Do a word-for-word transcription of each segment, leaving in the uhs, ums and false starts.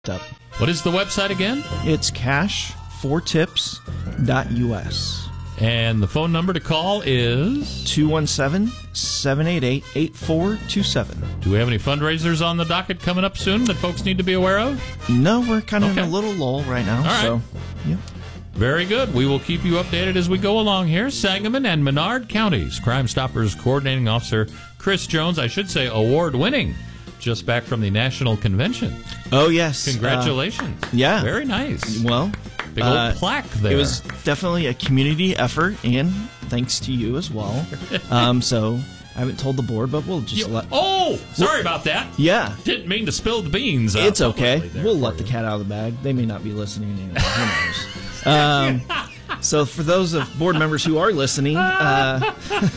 Up. What is the website again? It's cash for tips dot U S. And the phone number to call is? two one seven, seven eight eight, eight four two seven. Do we have any fundraisers on the docket coming up soon that folks need to be aware of? No, we're kind of okay. in a little lull right now. All right. So, yeah. Very good. We will keep you updated as we go along here. Sangamon and Menard Counties Crime Stoppers Coordinating Officer Chris Jones, I should say award-winning, just back from the National Convention. Oh, yes. Congratulations. Uh, yeah. Very nice. Well, big old uh, plaque there. It was definitely a community effort, and thanks to you as well. um, so I haven't told the board, but we'll just you, let... Oh, sorry about that. Yeah. Didn't mean to spill the beans. Uh, it's okay. We'll let you. the cat out of the bag. They may not be listening anymore. Who knows? Um, so for those of board members who are listening... Uh,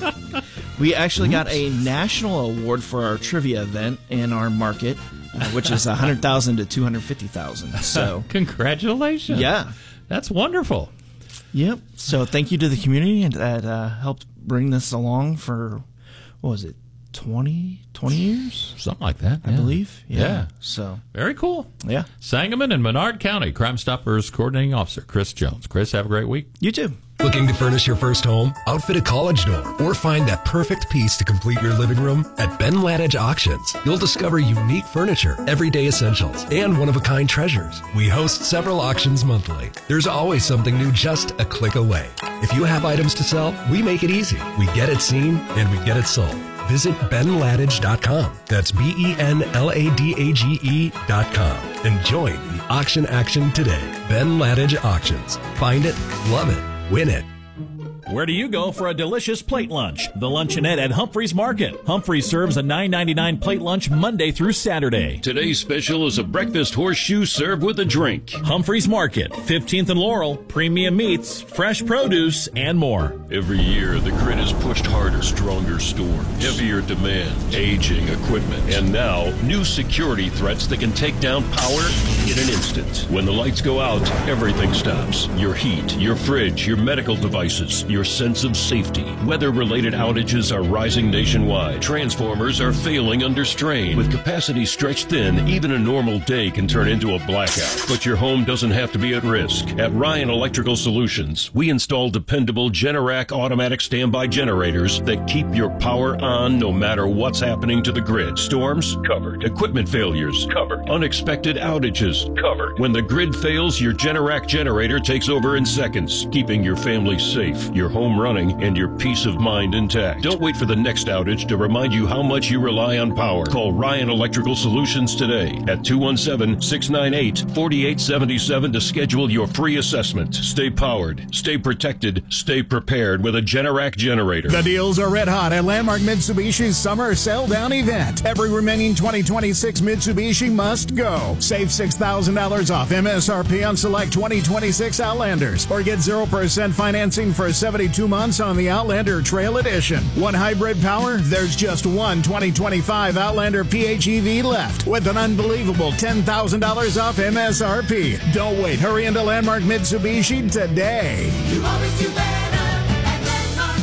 we actually got a national award for our trivia event in our market, uh, which is one hundred thousand dollars to two hundred fifty thousand dollars. So, congratulations. Yeah. That's wonderful. Yep. So thank you to the community that uh, helped bring this along for, what was it, twenty, twenty years? Something like that, I yeah. believe. Yeah. yeah. So very cool. Yeah. Sangamon and Menard County Crime Stoppers Coordinating Officer Chris Jones. Chris, have a great week. You too. Looking to furnish your first home, outfit a college dorm, or find that perfect piece to complete your living room? At Ben Ladage Auctions, you'll discover unique furniture, everyday essentials, and one-of-a-kind treasures. We host several auctions monthly. There's always something new just a click away. If you have items to sell, we make it easy. We get it seen, and we get it sold. Visit ben ladage dot com. That's B E N L A D A G E dot com. And join the auction action today. Ben Ladage Auctions. Find it, love it, win it. Where do you go for a delicious plate lunch? The Luncheonette at Humphreys Market. Humphreys serves a nine ninety-nine plate lunch Monday through Saturday. Today's special is a breakfast horseshoe served with a drink. Humphreys Market, fifteenth and Laurel, premium meats, fresh produce, and more. Every year, the grid is pushed harder, stronger storms, heavier demand, aging equipment, and now new security threats that can take down power in an instant. When the lights go out, everything stops. Your heat, your fridge, your medical devices, your sense of safety. Weather-related outages are rising nationwide. Transformers are failing under strain. With capacity stretched thin, even a normal day can turn into a blackout. But your home doesn't have to be at risk. At Ryan Electrical Solutions, we install dependable Generac automatic standby generators that keep your power on no matter what's happening to the grid. Storms? Covered. Equipment failures? Covered. Unexpected outages? Covered. When the grid fails, your Generac generator takes over in seconds, keeping your family safe, your home running, and your peace of mind intact. Don't wait for the next outage to remind you how much you rely on power. Call Ryan Electrical Solutions today at two one seven, six nine eight, four eight seven seven to schedule your free assessment. Stay powered, stay protected, stay prepared with a Generac generator. The deals are red hot at Landmark Mitsubishi's summer sell down event. Every remaining twenty twenty-six Mitsubishi must go. Save six thousand dollars off M S R P on select twenty twenty-six Outlanders, or get zero percent financing for seventy-two months on the Outlander Trail Edition. One hybrid power? There's just one twenty twenty-five Outlander P H E V left with an unbelievable ten thousand dollars off M S R P. Don't wait. Hurry into Landmark Mitsubishi today. You always do better at Landmark.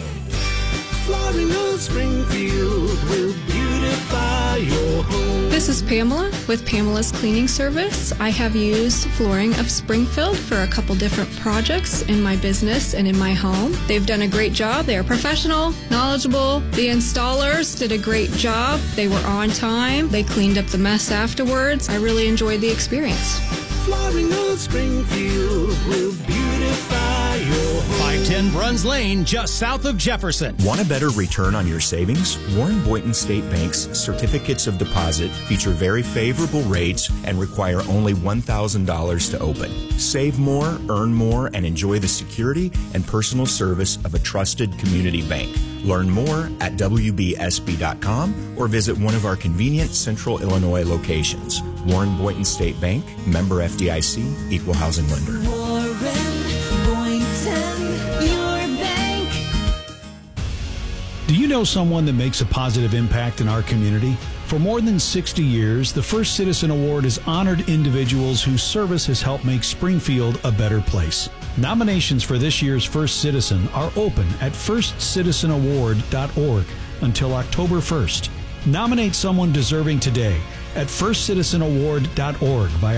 Flooring of Springfield will beautify your home. This is Pamela with Pamela's Cleaning Service. I have used Flooring of Springfield for a couple different projects in my business and in my home. They've done a great job. They are professional, knowledgeable. The installers did a great job. They were on time. They cleaned up the mess afterwards. I really enjoyed the experience. Flooring of Springfield will beautify your home. five ten Bruns Lane, just south of Jefferson. Want a better return on your savings? Warren Boynton State Bank's certificates of deposit feature very favorable rates and require only one thousand dollars to open. Save more, earn more, and enjoy the security and personal service of a trusted community bank. Learn more at W B S B dot com or visit one of our convenient Central Illinois locations. Warren Boynton State Bank, member F D I C, equal housing lender. Warren Boynton, your bank. Do you know someone that makes a positive impact in our community? For more than sixty years, the First Citizen Award has honored individuals whose service has helped make Springfield a better place. Nominations for this year's First Citizen are open at first citizen award dot org until October first. Nominate someone deserving today at first citizen award dot org by